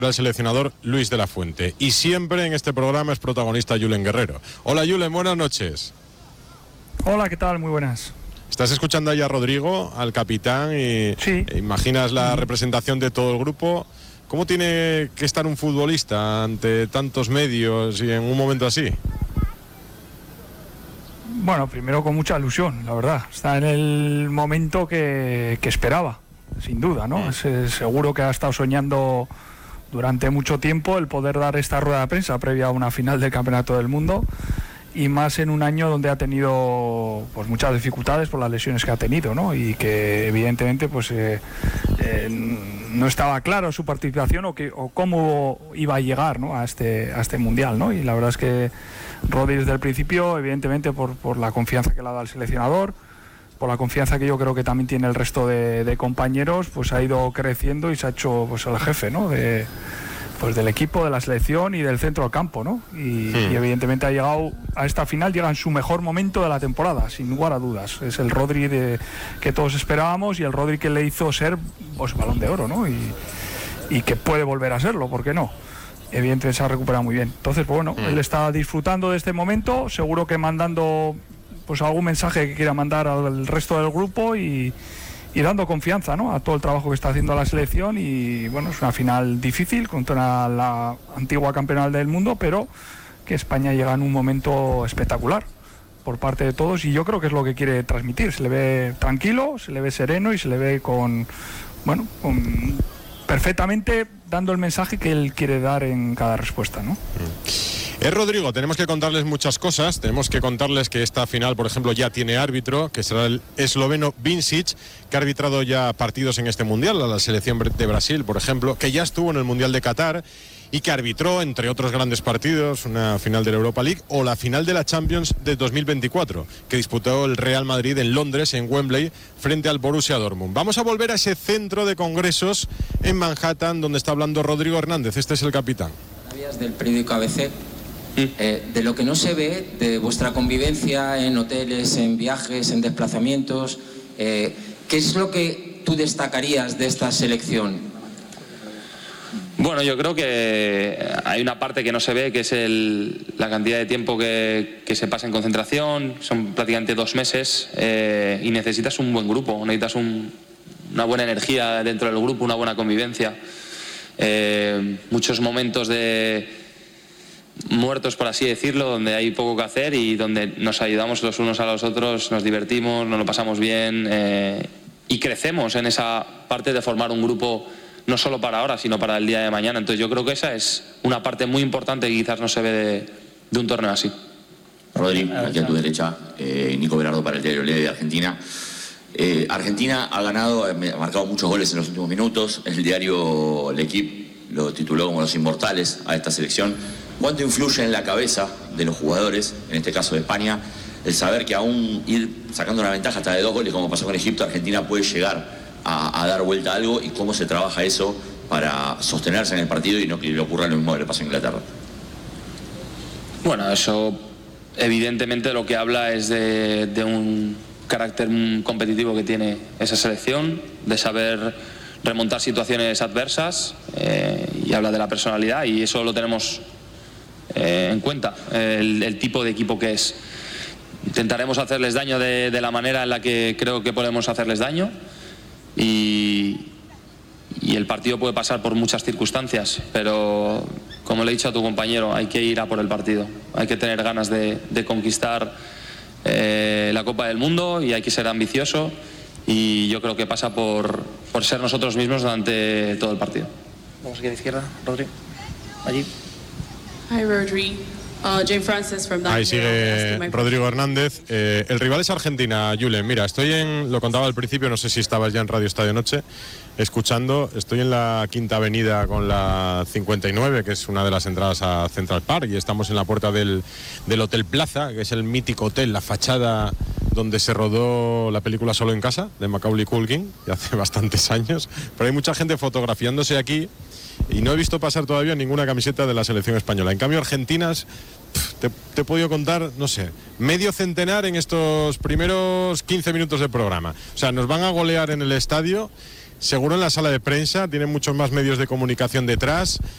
El seleccionador Luis de la Fuente. Y siempre en este programa es protagonista Julen Guerrero. Hola Julen, buenas noches. Hola, ¿qué tal? Muy buenas. Estás escuchando ahí a Rodrigo, al capitán, y sí. Imaginas la representación de todo el grupo. ¿Cómo tiene que estar un futbolista ante tantos medios y en un momento así? Bueno, primero con mucha ilusión, la verdad. Está en el momento que esperaba, sin duda, ¿no? Seguro que ha estado soñando durante mucho tiempo el poder dar esta rueda de prensa previa a una final del Campeonato del Mundo, y más en un año donde ha tenido pues muchas dificultades por las lesiones que ha tenido, ¿no? Y que evidentemente pues no estaba claro su participación o cómo iba a llegar, ¿no? a este mundial, ¿no? Y la verdad es que Rodri desde el principio, evidentemente por la confianza que le ha dado el seleccionador, por la confianza que yo creo que también tiene el resto de compañeros, pues ha ido creciendo y se ha hecho pues el jefe, ¿no? Del equipo, de la selección y del centro del campo, ¿no? Y evidentemente ha llegado a esta final, llega en su mejor momento de la temporada, sin lugar a dudas. Es el Rodri que todos esperábamos y el Rodri que le hizo ser pues Balón de Oro, ¿no? Y que puede volver a serlo, ¿por qué no? Evidentemente se ha recuperado muy bien. Entonces, pues bueno, él está disfrutando de este momento, seguro que mandando pues algún mensaje que quiera mandar al resto del grupo y dando confianza, ¿no? A todo el trabajo que está haciendo la selección. Y bueno, es una final difícil contra la antigua campeona del mundo, pero que España llega en un momento espectacular por parte de todos, y yo creo que es lo que quiere transmitir. Se le ve tranquilo, se le ve sereno y se le ve con perfectamente dando el mensaje que él quiere dar en cada respuesta, ¿no? Rodrigo, tenemos que contarles muchas cosas. Tenemos que contarles que esta final, por ejemplo, ya tiene árbitro, que será el esloveno Vincic, que ha arbitrado ya partidos en este Mundial, a la selección de Brasil, por ejemplo, que ya estuvo en el Mundial de Qatar y que arbitró, entre otros grandes partidos, una final de la Europa League o la final de la Champions de 2024, que disputó el Real Madrid en Londres, en Wembley, frente al Borussia Dortmund. Vamos a volver a ese centro de congresos en Manhattan, donde está hablando Rodrigo Hernández. Este es el capitán. Del periódico ABC. De lo que no se ve de vuestra convivencia en hoteles, en viajes, en desplazamientos, ¿qué es lo que tú destacarías de esta selección? Bueno, yo creo que hay una parte que no se ve, que es la cantidad de tiempo que se pasa en concentración. Son prácticamente 2 meses, y necesitas un buen grupo, necesitas una buena energía dentro del grupo, una buena convivencia, muchos momentos muertos, por así decirlo, donde hay poco que hacer y donde nos ayudamos los unos a los otros, nos divertimos, nos lo pasamos bien, y crecemos en esa parte de formar un grupo no solo para ahora, sino para el día de mañana. Entonces yo creo que esa es una parte muy importante que quizás no se ve de un torneo así. Rodri, aquí a tu derecha, Nico Berardo para el diario Le de Argentina. Argentina ha marcado muchos goles en los últimos minutos. El diario L'Equipe lo tituló como los inmortales a esta selección. ¿Cuánto influye en la cabeza de los jugadores, en este caso de España, el saber que aún ir sacando una ventaja hasta de 2 goles, como pasó con Egipto, Argentina puede llegar a dar vuelta a algo, y cómo se trabaja eso para sostenerse en el partido y no que le ocurra lo mismo que le pasa a Inglaterra? Bueno, eso evidentemente lo que habla es de un carácter competitivo que tiene esa selección, de saber remontar situaciones adversas, y habla de la personalidad, y eso lo tenemos en cuenta, el tipo de equipo que es. Intentaremos hacerles daño de la manera en la que creo que podemos hacerles daño, y el partido puede pasar por muchas circunstancias, pero como le he dicho a tu compañero, hay que ir a por el partido, hay que tener ganas de conquistar la Copa del Mundo, y hay que ser ambicioso, y yo creo que pasa por ser nosotros mismos durante todo el partido. Vamos aquí a la izquierda, Rodri, allí. Hi Rodri. Jane Francis from Ahí sigue Rodrigo Hernández. El rival es Argentina, Julen. Mira, lo contaba al principio, no sé si estabas ya en Radio Estadio Noche escuchando. Estoy en la Quinta Avenida con la 59, que es una de las entradas a Central Park, y estamos en la puerta del Hotel Plaza, que es el mítico hotel, la fachada donde se rodó la película Solo en Casa, de Macaulay Culkin, ya hace bastantes años. Pero hay mucha gente fotografiándose aquí, y no he visto pasar todavía ninguna camiseta de la selección española. En cambio, argentinas, te he podido contar, no sé, medio centenar en estos primeros 15 minutos de programa. O sea, nos van a golear en el estadio, seguro en la sala de prensa, tienen muchos más medios de comunicación detrás.